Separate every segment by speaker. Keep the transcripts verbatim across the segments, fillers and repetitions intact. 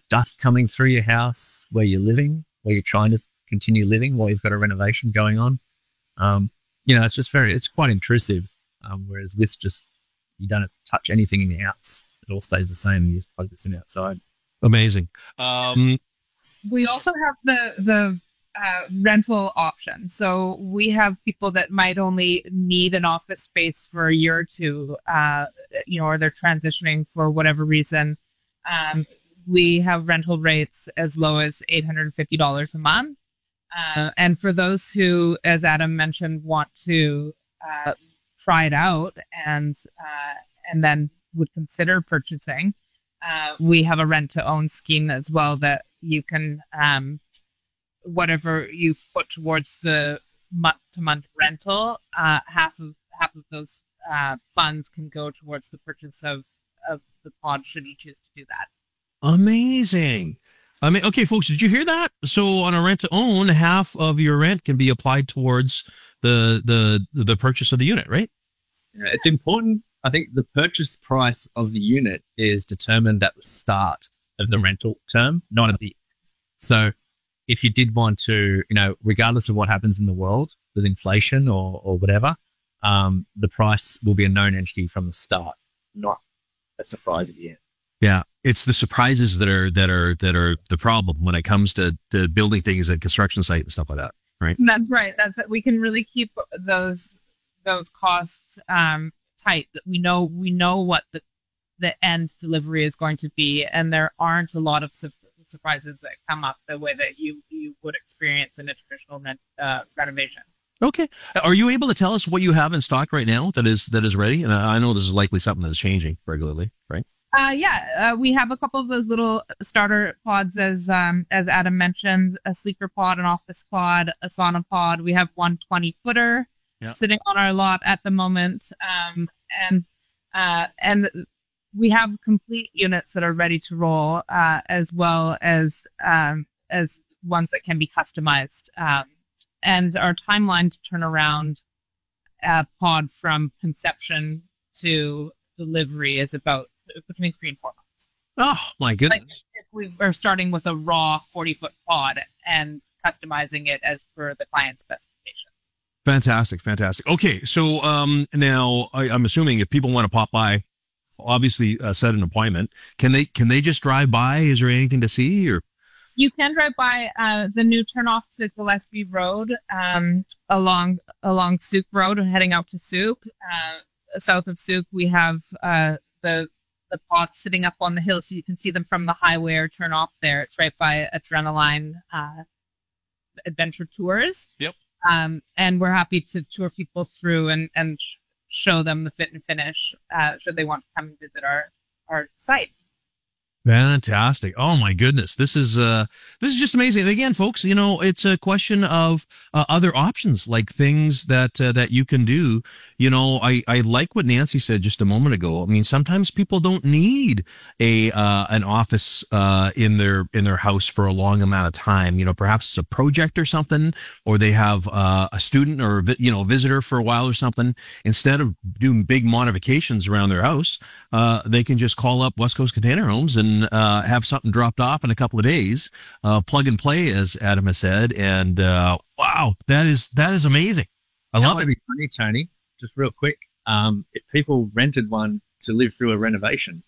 Speaker 1: dust coming through your house where you're living, where you're trying to continue living while you've got a renovation going on. Um, you know, it's just very, it's quite intrusive. Um, whereas this just, you don't touch anything in your house. It all stays the same. You just plug this in outside.
Speaker 2: Amazing. Um,
Speaker 3: we also have the, the, Uh, rental option. So we have people that might only need an office space for a year or two, uh, you know, or they're transitioning for whatever reason. Um, we have rental rates as low as eight hundred fifty dollars a month. Uh, and for those who, as Adam mentioned, want to uh, try it out and uh, and then would consider purchasing, uh, we have a rent to own scheme as well that you can um, whatever you've put towards the month-to-month rental, uh, half of half of those uh, funds can go towards the purchase of, of the pod should you choose to do that.
Speaker 2: Amazing. I mean, okay, folks, did you hear that? So on a rent-to-own, half of your rent can be applied towards the the the purchase of the unit, right?
Speaker 1: Yeah, it's important. I think the purchase price of the unit is determined at the start of the rental term, not at the end. So if you did want to, you know, regardless of what happens in the world with inflation or, or whatever, um, the price will be a known entity from the start, not a surprise at the end.
Speaker 2: Yeah, it's the surprises that are that are that are the problem when it comes to, to building things at construction site and stuff like that, right?
Speaker 3: That's right. That's it. We can really keep those those costs um, tight. We know we know what the the end delivery is going to be, and there aren't a lot of su- surprises that come up the way that you you would experience in a traditional rent, uh, renovation.
Speaker 2: Okay, are you able to tell us what you have in stock right now that is that is ready? And I know this is likely something that's changing regularly, right?
Speaker 3: Uh, yeah, uh, we have a couple of those little starter pods, as um, as Adam mentioned, a sleeper pod, an office pod, a sauna pod. We have one twenty footer
Speaker 2: yeah.
Speaker 3: sitting on our lot at the moment, um, and uh, and we have complete units that are ready to roll, uh, as well as um, as ones that can be customized. Um, and our timeline to turn around a pod from conception to delivery is about between three and four months.
Speaker 2: Oh my goodness!
Speaker 3: Like if we are starting with a raw forty foot pod and customizing it as per the client's specification.
Speaker 2: Fantastic, fantastic. Okay, so um, now I, I'm assuming if people want to pop by, obviously uh, set an appointment. Can they can they just drive by? Is there anything to see? Or
Speaker 3: you can drive by uh, the new turnoff to Gillespie Road, um, along along Souk Road, heading out to Souk. Uh, south of Souk, we have uh, the the pods sitting up on the hill, so you can see them from the highway or turn off there. It's right by Adrenaline uh, Adventure Tours.
Speaker 2: Yep.
Speaker 3: Um, and we're happy to tour people through and, and show them the fit and finish, uh, should they want to come and visit our, our site.
Speaker 2: Fantastic. Oh my goodness. This is, uh, this is just amazing. And again, folks, you know, it's a question of uh, other options, like things that, uh, that you can do. You know, I, I like what Nancy said just a moment ago. I mean, sometimes people don't need a, uh, an office, uh, in their, in their house for a long amount of time. You know, perhaps it's a project or something, or they have, uh, a student or, you know, a visitor for a while or something. Instead of doing big modifications around their house, uh, they can just call up West Coast Container Homes and uh, have something dropped off in a couple of days, uh, plug and play, as Adam has said. And, uh, wow, that is, that is amazing. I love
Speaker 1: it.
Speaker 2: it.
Speaker 1: Be funny, Tony, just real quick. Um, if people rented one to live through a renovation.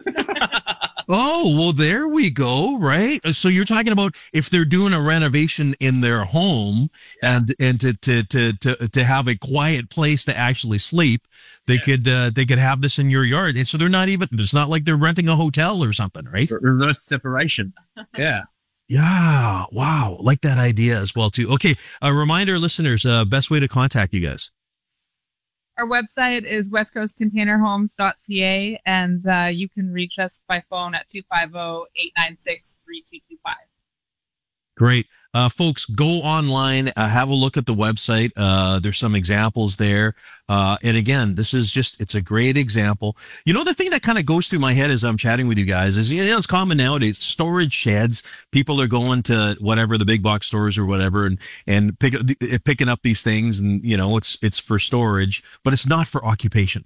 Speaker 2: Oh, well, there we go. Right. So you're talking about if they're doing a renovation in their home yeah. and, and to, to, to, to, to have a quiet place to actually sleep, they yes. could, uh, they could have this in your yard. And so they're not even, it's not like they're renting a hotel or something, right?
Speaker 1: Reverse separation. Yeah.
Speaker 2: Yeah. Wow. Like that idea as well, too. Okay. A reminder, listeners, uh, best way to contact you guys.
Speaker 3: Our website is west coast container homes dot c a, and uh, you can reach us by phone at two five zero, eight nine six, three two two five.
Speaker 2: Great. Uh, folks, go online, uh, have a look at the website. Uh, there's some examples there. Uh, and again, this is just, it's a great example. You know, the thing that kind of goes through my head as I'm chatting with you guys is, you know, it's common nowadays, storage sheds. People are going to whatever, the big box stores or whatever, and, and pick, picking up these things, and, you know, it's, it's for storage, but it's not for occupation.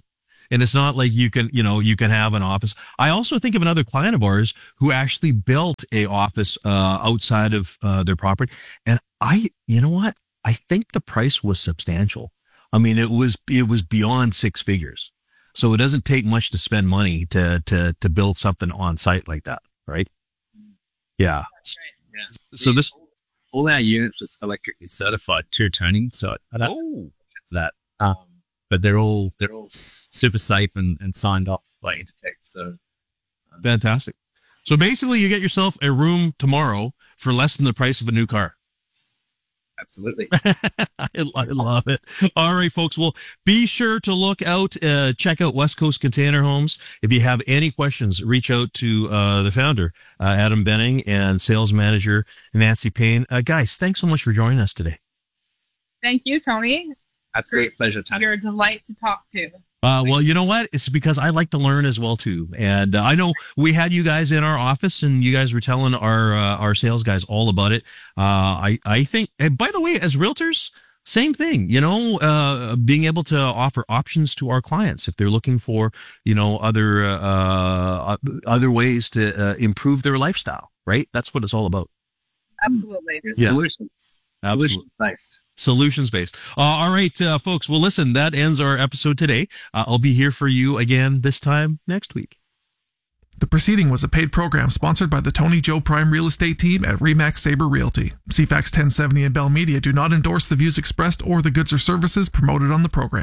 Speaker 2: And it's not like you can, you know, you can have an office. I also think of another client of ours who actually built a office uh, outside of uh, their property. And I, you know what? I think the price was substantial. I mean, it was, it was beyond six figures. So it doesn't take much to spend money to, to, to build something on site like that. Right. Yeah.
Speaker 1: That's right. Yeah.
Speaker 2: So this,
Speaker 1: all our units was electrically certified to turning. So I don't
Speaker 2: oh,
Speaker 1: that. Um, but they're all they're all super safe and, and signed off by Intertech. So um,
Speaker 2: fantastic. So basically, you get yourself a room tomorrow for less than the price of a new car.
Speaker 1: Absolutely.
Speaker 2: I, I love it. All right, folks. Well, be sure to look out, uh, check out West Coast Container Homes. If you have any questions, reach out to uh, the founder, uh, Adam Benning, and sales manager, Nancy Payne. Uh, guys, thanks so much for joining us today.
Speaker 3: Thank you, Tony.
Speaker 1: Absolute
Speaker 3: Great.
Speaker 1: pleasure, Tony.
Speaker 3: You're a delight to talk to.
Speaker 2: Uh, well, you know what? It's because I like to learn as well, too. And uh, I know we had you guys in our office and you guys were telling our, uh, our sales guys all about it. Uh, I, I think, and by the way, as realtors, same thing, you know, uh, being able to offer options to our clients if they're looking for, you know, other, uh, other ways to uh, improve their lifestyle, right? That's what it's all about.
Speaker 3: Absolutely.
Speaker 1: Yeah. Solutions.
Speaker 2: Absolutely.
Speaker 1: Solutions based.
Speaker 2: Solutions based. Uh, all right, uh, folks. Well, listen, that ends our episode today. Uh, I'll be here for you again this time next week.
Speaker 4: The preceding was a paid program sponsored by the Tony Joe Prime Real Estate Team at Remax Sabre Realty. C FAX ten seventy and Bell Media do not endorse the views expressed or the goods or services promoted on the program.